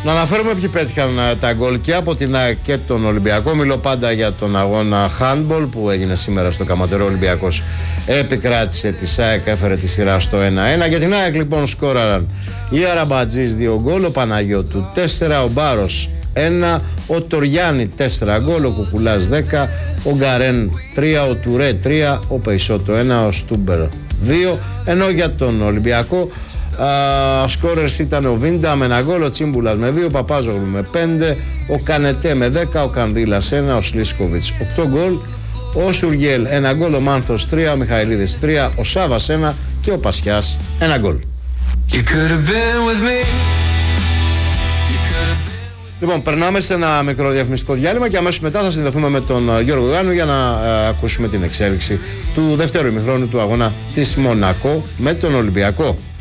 Να αναφέρουμε ποιοι πέτυχαν τα γκολ και από την ΑΕΚ και τον Ολυμπιακό. Μιλώ πάντα για τον αγώνα handball που έγινε σήμερα στο Καματερό. Ο Ολυμπιακός επικράτησε τη ΑΕΚ, έφερε τη σειρά στο 1-1. Για την ΑΕΚ λοιπόν σκόραραν η Αραμπατζής 2 γκολ, ο Παναγιώτου 4, ο Μπάρος 1, ο Τοριάννη 4 γκολ, ο Κουκουλάς 10, ο Γκαρέν 3, ο Τουρέ 3, ο Πεϊσότο 1, ο Στούμπερ 2. Ενώ για τον Ολυμπιακό σκόρερς ήταν ο Βίντα με 1 γκολ, ο Τσίμπουλας με 2, ο Παπάζογλου με 5, ο Κανετέ με 10, ο Κανδύλας 1, ο Σλίσκοβιτς 8 γκολ, ο Σουργέλ 1 γκολ, ο Μάνθος 3, ο Μιχαηλίδης 3, ο Σάβας 1 και ο Πασιάς 1 γκολ. Λοιπόν, περνάμε σε ένα μικρό διαφημιστικό διάλειμμα και αμέσως μετά θα συνδεθούμε με τον Γιώργο Γάνου για να ακούσουμε την εξέλιξη του δεύτερου ημιχρόνου του αγώνα της Μονακό με τον Ολυμπιακό.